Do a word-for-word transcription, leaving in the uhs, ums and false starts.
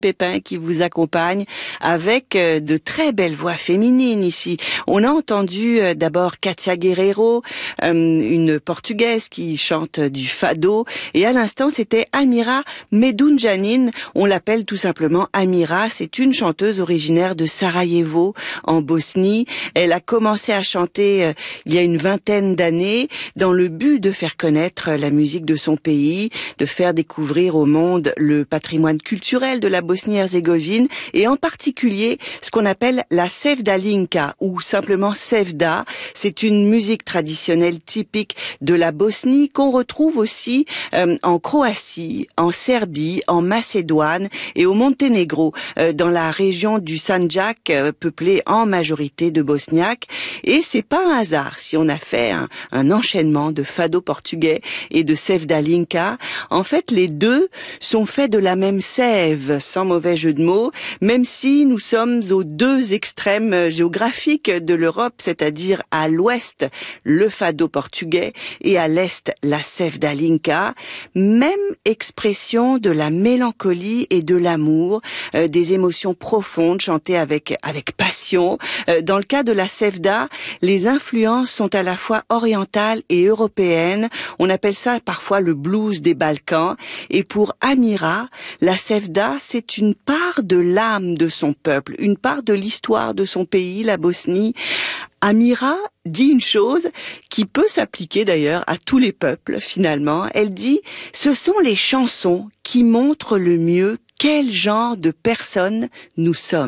Pépin qui vous accompagne avec de très belles voix féminines ici. On a entendu d'abord Katia Guerreiro, une portugaise qui chante du fado, et à l'instant c'était Amira Medunjanin. On l'appelle tout simplement Amira. C'est une chanteuse originaire de Sarajevo en Bosnie. Elle a commencé à chanter euh, il y a une vingtaine d'années dans le but de faire connaître la musique de son pays, de faire découvrir au monde le patrimoine culturel de la Bosnie-Herzégovine et en particulier ce qu'on appelle la sevdalinka ou simplement sevda. C'est une musique traditionnelle typique de la Bosnie qu'on retrouve aussi euh, en Croatie, en Serbie, en Macédoine et au Monténégro, euh, dans la région du Sandjak, euh, peuplée en majorité de Bosniaques. Et c'est pas un hasard si on a fait un, un enchaînement de fado portugais et de sevdalinka. En fait, les deux sont faits de la même sève, sans mauvais jeu de mots, même si nous sommes aux deux extrêmes géographiques de l'Europe, c'est-à-dire à l'ouest, le fado portugais et à l'est, la sevdalinka. Même expression de la mélancolie et de l'amour, euh, des émotions profondes chantées avec, avec passion. Euh, dans le cas de la sevda, les influences sont à la fois orientales et européennes. On appelle ça parfois le blues des Balkans. Et pour Amira, la sevda, c'est une part de l'âme de son peuple, une part de l'histoire de son pays, la Bosnie. Amira dit une chose qui peut s'appliquer d'ailleurs à tous les peuples finalement. Elle dit « Ce sont les chansons qui montrent le mieux quel genre de personnes nous sommes ».